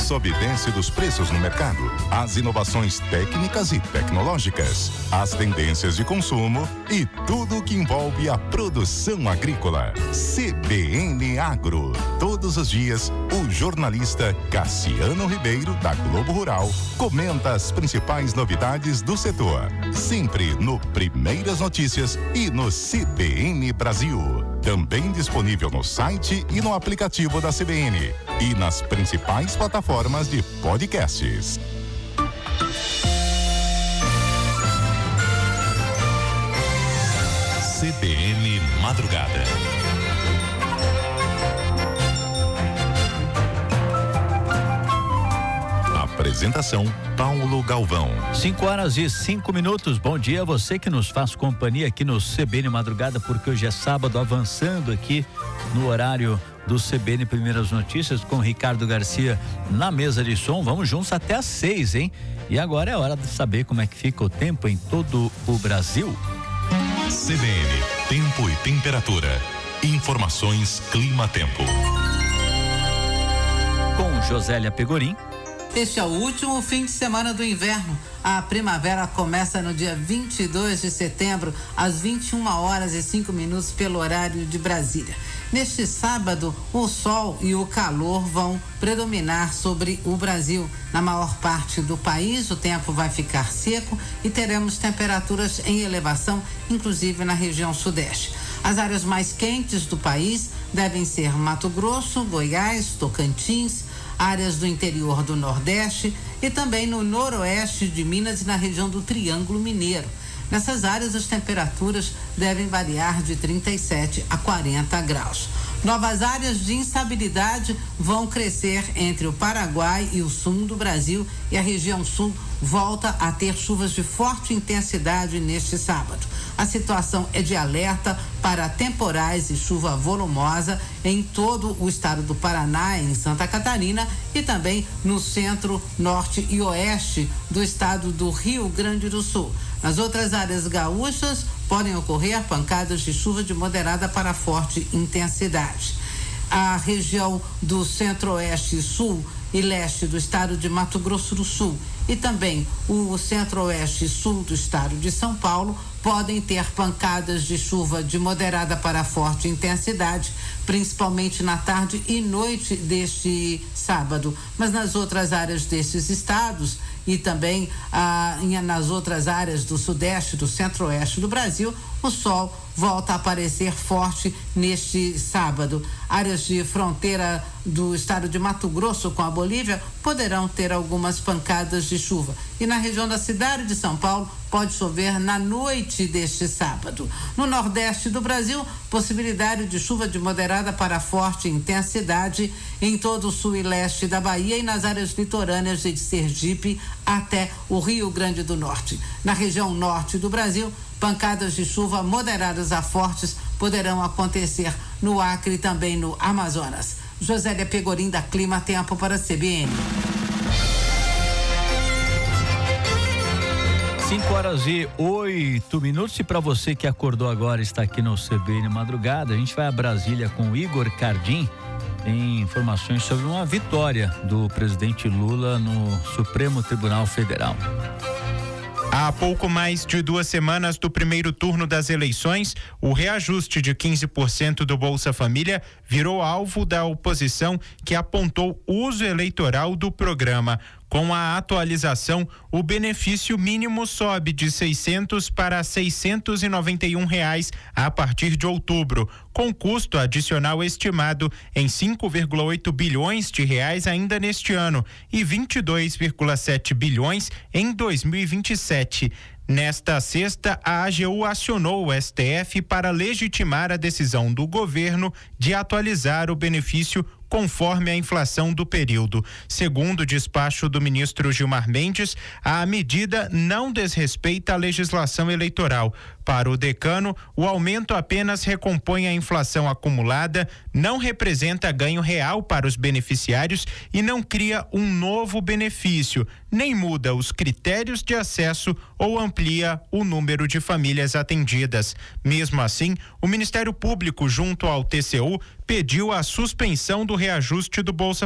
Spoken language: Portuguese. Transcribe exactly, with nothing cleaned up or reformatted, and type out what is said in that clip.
sob base dos preços no mercado, as inovações técnicas e tecnológicas, as tendências de consumo e tudo o que envolve a produção agrícola. C B N Agro. Todos os dias, o jornalista Cassiano Ribeiro, da Globo Rural, comenta as principais novidades do setor. Sempre no Primeiras Notícias e no C B N Brasil. Também disponível no site e no aplicativo da C B N e nas principais plataformas de podcasts. C B N Madrugada. Apresentação Paulo Galvão. cinco horas e cinco minutos. Bom dia a você que nos faz companhia aqui no C B N Madrugada, porque hoje é sábado, avançando aqui no horário do C B N Primeiras Notícias com Ricardo Garcia na mesa de som. Vamos juntos até às seis, hein? E agora é hora de saber como é que fica o tempo em todo o Brasil. C B N, tempo e temperatura. Informações Clima-Tempo. Com Josélia Pegorim. Este é o último fim de semana do inverno. A primavera começa no dia vinte e dois de setembro, às vinte e uma horas e cinco minutos, pelo horário de Brasília. Neste sábado, o sol e o calor vão predominar sobre o Brasil. Na maior parte do país, o tempo vai ficar seco e teremos temperaturas em elevação, inclusive na região sudeste. As áreas mais quentes do país devem ser Mato Grosso, Goiás, Tocantins, áreas do interior do Nordeste e também no noroeste de Minas e na região do Triângulo Mineiro. Nessas áreas, as temperaturas devem variar de trinta e sete a quarenta graus. Novas áreas de instabilidade vão crescer entre o Paraguai e o sul do Brasil, e a região sul volta a ter chuvas de forte intensidade neste sábado. A situação é de alerta para temporais e chuva volumosa em todo o estado do Paraná, em Santa Catarina e também no centro, norte e oeste do estado do Rio Grande do Sul. Nas outras áreas gaúchas podem ocorrer pancadas de chuva de moderada para forte intensidade. A região do centro-oeste, sul e leste do estado de Mato Grosso do Sul e também o centro-oeste e sul do estado de São Paulo podem ter pancadas de chuva de moderada para forte intensidade, principalmente na tarde e noite deste sábado. Mas nas outras áreas destes estados e também ah, nas outras áreas do sudeste, do centro-oeste do Brasil, o sol volta a aparecer forte neste sábado. Áreas de fronteira do estado de Mato Grosso com a Bolívia poderão ter algumas pancadas de chuva. E na região da cidade de São Paulo pode chover na noite deste sábado. No nordeste do Brasil, possibilidade de chuva de moderada para forte intensidade em todo o sul e leste da Bahia e nas áreas litorâneas de Sergipe até o Rio Grande do Norte. Na região norte do Brasil, pancadas de chuva moderadas a fortes poderão acontecer no Acre e também no Amazonas. Josélia Pegorim, da Clima Tempo, para a C B N. cinco horas e oito minutos, e para você que acordou agora, está aqui no C B N Madrugada, a gente vai a Brasília com o Igor Cardim. Tem informações sobre uma vitória do presidente Lula no Supremo Tribunal Federal. Há pouco mais de duas semanas do primeiro turno das eleições, o reajuste de quinze por cento do Bolsa Família virou alvo da oposição, que apontou uso eleitoral do programa. Com a atualização, o benefício mínimo sobe de seiscentos para seiscentos e noventa e um reais a partir de outubro, com custo adicional estimado em cinco vírgula oito bilhões de reais ainda neste ano e vinte e dois vírgula sete bilhões em dois mil e vinte e sete. Nesta sexta, a A G U acionou o S T F para legitimar a decisão do governo de atualizar o benefício conforme a inflação do período. Segundo o despacho do ministro Gilmar Mendes, a medida não desrespeita a legislação eleitoral. Para o decano, o aumento apenas recompõe a inflação acumulada, não representa ganho real para os beneficiários e não cria um novo benefício, nem muda os critérios de acesso ou amplia o número de famílias atendidas. Mesmo assim, o Ministério Público, junto ao T C U, pediu a suspensão do reajuste do Bolsa